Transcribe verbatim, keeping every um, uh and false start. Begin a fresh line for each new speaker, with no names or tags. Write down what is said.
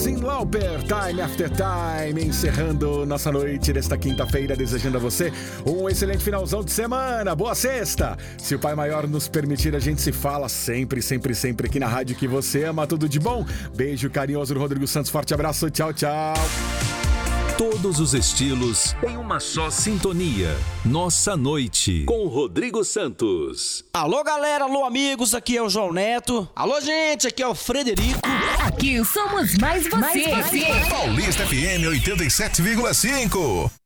Cyndi Lauper, Time After Time, encerrando nossa noite desta quinta-feira, desejando a você um excelente finalzão de semana, boa sexta. Se o Pai Maior nos permitir, a gente se fala sempre, sempre, sempre aqui na rádio que você ama. Tudo de bom? Beijo carinhoso do Rodrigo Santos, forte abraço, tchau, tchau.
Todos os estilos em uma só sintonia. Nossa Noite, com Rodrigo Santos.
Alô, galera, alô, amigos, aqui é o João Neto. Alô, gente, aqui é o Frederico.
Aqui somos mais você. Mais você.
Paulista F M oitenta e sete vírgula cinco.